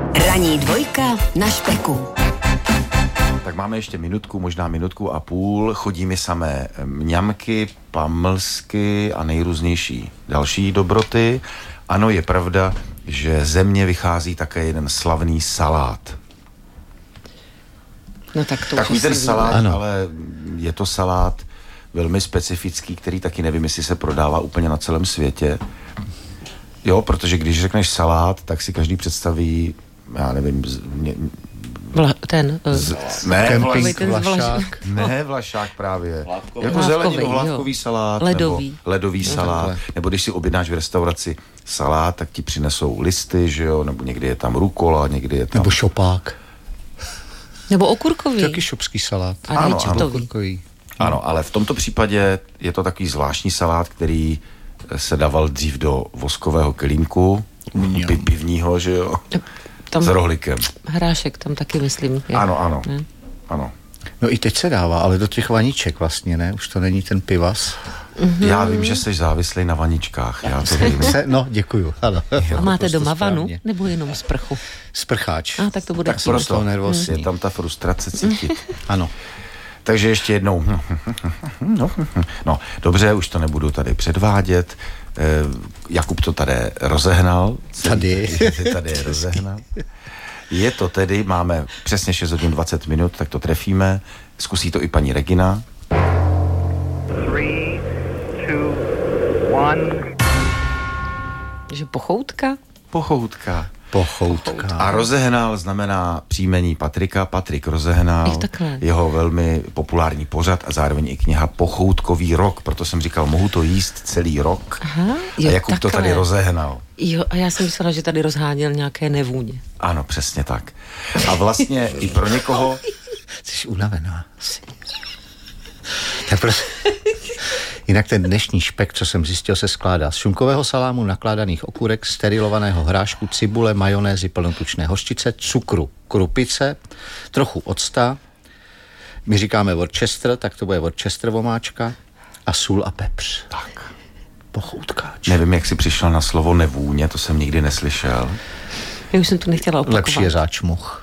Ranní dvojka na Špeku. Tak máme ještě minutku, možná minutku a půl. Chodí mi samé mňamky, pamlsky a nejrůznější další dobroty. Ano, je pravda, že ze mě vychází také jeden slavný salát. No tak to takový ten salát, ano. ale je to salát velmi specifický, který taky nevím, jestli se prodává úplně na celém světě. Jo, protože když řekneš salát, tak si každý představí, já nevím, Vlašák. Ne, vlašák právě. Hlávkový. Jako zeleninohlávkový salát. Ledový. Nebo ledový salát. Nebo když si objednáš v restauraci salát, tak ti přinesou listy, že jo, nebo někdy je tam rukola, někdy je tam... Nebo šopák. Nebo okurkový. Taky šopský salát. Ano, Okurkový. Ano, ale v tomto případě je to takový zvláštní salát, který se dával dřív do voskového kelímku, pivního, že jo, tam s rohlíkem. Hrášek tam taky, myslím. Je. Ano. No i teď se dává, ale do těch vaniček vlastně, ne? Už to není ten pivas. Já vím, že jsi závislý na vaničkách, já to vím. No, děkuju. Ano. A máte doma správně. vanu, nebo jenom sprchu? Sprcháč. A tak to bude. Tak proto nervózní. je tam ta frustrace cítit. Ano. Takže ještě jednou. No, dobře, už to nebudu tady předvádět. Jakub to tady rozehnal. Tady je rozehnal. Je to tedy, máme přesně 6 hodin 20 minut, tak to trefíme. Zkusí to i paní Regina. 3, 2, 1. Že pochoutka? Pochoutka. Pochoutka. A rozehnal znamená příjmení Patrika. Patrik rozehnal jeho velmi populární pořad a zároveň i kniha Pochoutkový rok. Proto jsem říkal, mohu to jíst celý rok. Aha, a Jakub to tady rozehnal. Jo, a já jsem myslela, že tady rozháněl nějaké nevůně. Ano, přesně tak. A vlastně i pro někoho... Jsi unavená. Tak prostě... Jinak ten dnešní špek, co jsem zjistil, se skládá z šunkového salámu, nakládaných okurek, sterilovaného hrášku, cibule, majonézy, plnotučné hořčice, cukru, krupice, trochu octa, my říkáme Worcester, tak to bude Worcester vomáčka a sůl a pepř. Tak. Pochoutkáč. Nevím, jak jsi přišel na slovo nevůně, to jsem nikdy neslyšel. Já už jsem to nechtěla opakovat. Lepší je záčmuch.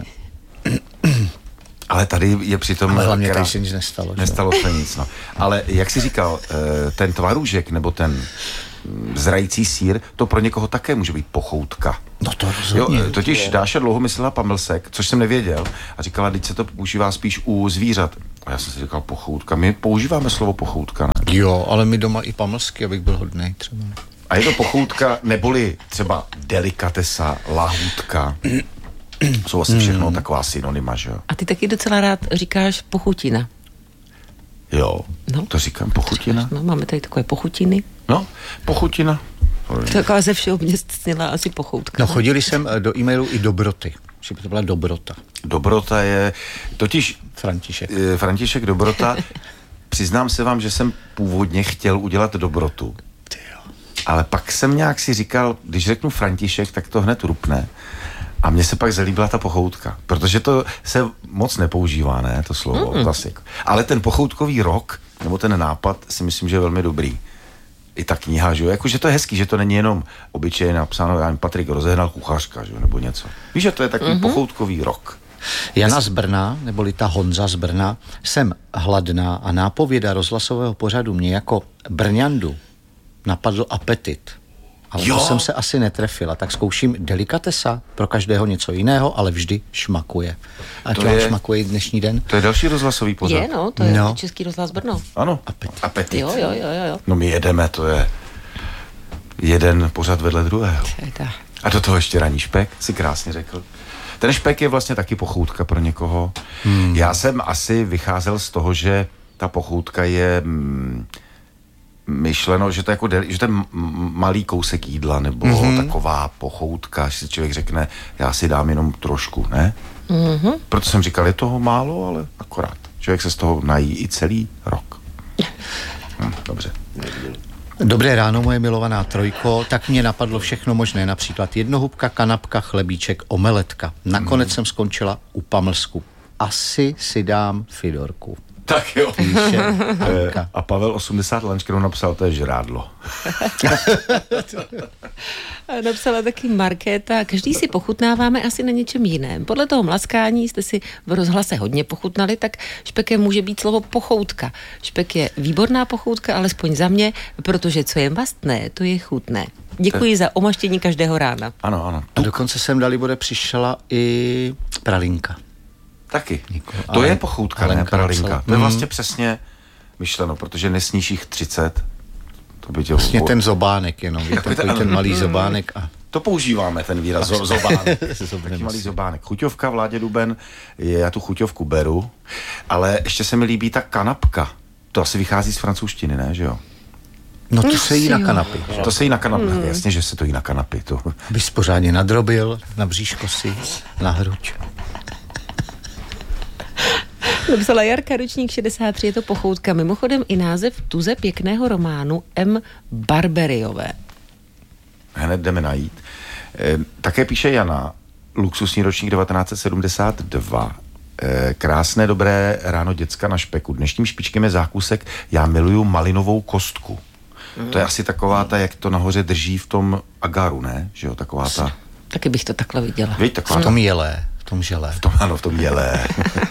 Ale tady je přitom... Ale hlavně tady se nic nestalo. Nestalo se nic, no. Ale jak jsi říkal, ten tvarůžek nebo ten zrající sýr, to pro někoho také může být pochoutka. No to rozhodně. Jo, totiž Dáša dlouho myslela pamlsek, což jsem nevěděl, a říkala, teď se to používá spíš u zvířat. A já jsem si říkal pochoutka. My používáme slovo pochoutka, ne? Jo, ale my doma i pamlsky, abych byl hodnej třeba. A je to pochoutka, neboli třeba delikatesa, lahůdka. Jsou asi všechno taková synonyma, že jo? A ty taky docela rád říkáš pochutina. Jo, no. To říkám pochutina. No, máme tady takové pochutiny. No, pochutina. Taková ze všeho mě sněla asi pochoutka. No, chodili jsem do e-mailu i dobroty. Že by to byla dobrota. Dobrota je, totiž... František Dobrota. Přiznám se vám, že jsem původně chtěl udělat dobrotu. Ale pak jsem nějak si říkal, když řeknu František, tak to hned rupne. A mně se pak zalíbila ta pochoutka, protože to se moc nepoužívá, ne, to slovo, klasik. Ale ten pochoutkový rok, nebo ten nápad, si myslím, že je velmi dobrý. I ta kniha, že jo, jakože to je hezký, že to není jenom obyčejně napsáno, já nevím, Patrik rozehnal kuchařka, že jo, nebo něco. Víš, že to je takový pochoutkový rok. Jana z Brna, neboli ta Honza z Brna, jsem hladná a nápověda rozhlasového pořadu mě jako Brňandu napadl apetit. Ale to jsem se asi netrefila, tak zkouším delikatesa, pro každého něco jiného, ale vždy šmakuje. A to vám šmakuje dnešní den? To je další rozhlasový pořad. Je, no, to je Český rozhlas Brno. Ano, apetit. Jo. No my jedeme, to je jeden pořad vedle druhého. A do toho ještě ranní špek, si krásně řekl. Ten špek je vlastně taky pochoutka pro někoho. Já jsem asi vycházel z toho, že ta pochoutka je... myšleno, že to je jako že to je malý kousek jídla, nebo taková pochoutka, že si člověk řekne, já si dám jenom trošku, ne? Proto jsem říkal, je toho málo, ale akorát. Člověk se z toho nají i celý rok. Dobře. Dobré ráno, moje milovaná trojko. Tak mě napadlo všechno možné, například jednohubka, kanapka, chlebíček, omeletka. Nakonec jsem skončila u pamlsku. Asi si dám fidorku. Tak jo. Píše A Pavel 80 Lančkrou napsal, to je žrádlo. A napsala taky Markéta, každý si pochutnáváme asi na něčem jiném. Podle toho mlaskání jste si v rozhlase hodně pochutnali, tak špekem může být slovo pochoutka. Špek je výborná pochoutka, alespoň za mě, protože co je mastné, to je chutné. Děkuji za omaštění každého rána. Ano, ano. A dokonce sem, Dalibore, přišla i pralinka. Taky. To Ale- je pochoutka, ne Alenka pralinka. napsala. To je vlastně přesně myšleno, protože nesníš jich 30. To by tě... Vlastně ten zobánek jenom, takový ten malý zobánek a To používáme, ten výraz, zobánek. Zobneme Taký malý si. zobánek. Chuťovka, Vládě Duben, já tu chuťovku beru, ale ještě se mi líbí ta kanapka. To asi vychází z francouzštiny, ne, že jo? No to se jí na kanapy. To se jí na kanapy, jasně, že se to jí na kanapy. To. Abys pořádně nadrobil, na bříško si, na hruď. Napsala Jarka, ročník 63, je to pochoutka. Mimochodem i název tuze pěkného románu M. Barberiové. Hned jdeme najít. Také píše Jana, luxusní ročník 1972. Krásné, dobré ráno, děcka na špeku. Dnešním špičkem je zákusek, já miluju malinovou kostku. To je asi taková ta, jak to nahoře drží v tom agaru, ne? Že jo, taková ta... Taky bych to takhle viděla. Víš, taková V ta... tom jelé, v tom želé. Ano, v tom jelé.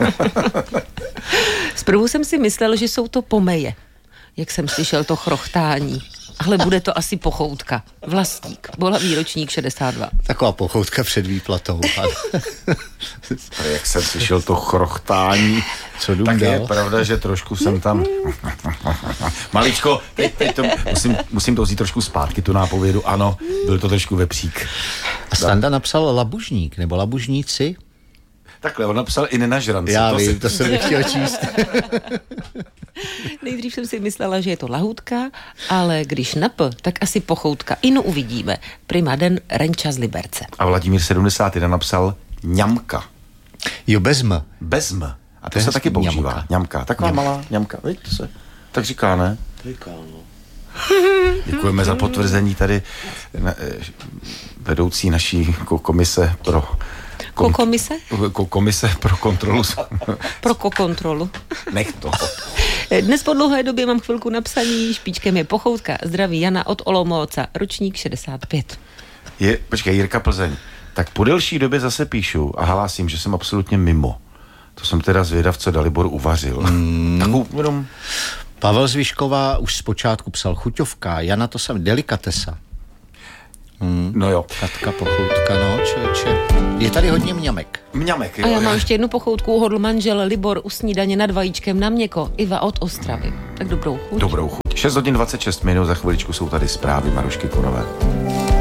Zprvu jsem si myslel, že jsou to pomeje, jak jsem slyšel to chrochtání. Ale bude to asi pochoutka. Vlastník, bolavý ročník 62. Taková pochoutka před výplatou. A jak jsem slyšel to chrochtání, Co dům tak je dal? pravda, že trošku jsem tam... Maličko, teď to, musím to vzít trošku zpátky, tu nápovědu. Ano, byl to trošku vepřík. A Standa napsal labužník, nebo labužníci. Takhle, on napsal i nenažrance. Já to vím, to jsem nechtěl číst. Nejdřív jsem si myslela, že je to lahůdka, ale když na P, tak asi pochoutka. Inu uvidíme. Prima den Renča z Liberce. A Vladimír 71 napsal ňamka. Jo, bez M. Bez M. A to To je se taky hezký, používá. ňamka. Ňamka. Taková malá ňamka. Víš, to se tak říká, ne? Říká, no. Děkujeme za potvrzení tady vedoucí naší komise pro... Komise? Komise pro kontrolu. Pro kontrolu. Nech to. Dnes po dlouhé době mám chvilku napsaní, špičkem je pochoutka. Zdraví Jana od Olomouca, ročník 65. Počkej, Jirka Plzeň. Tak po delší době zase píšu a hlásím, že jsem absolutně mimo. To jsem teda zvědav, co Dalibor uvařil. Takovou jenom... Pavel Zvyšková už zpočátku psal chuťovka, Jana to sam delikatesa. No jo. Katka pochoutka, no, člověče. Je tady hodně mňamek. Mňamek, jo. A já mám ještě jednu pochoutku, hodl manžel Libor u snídaně nad vajíčkem na měko. Iva od Ostravy. Tak dobrou chuť. Dobrou chuť. 6 hodin 26 minut, za chviličku jsou tady zprávy Marušky Kunové.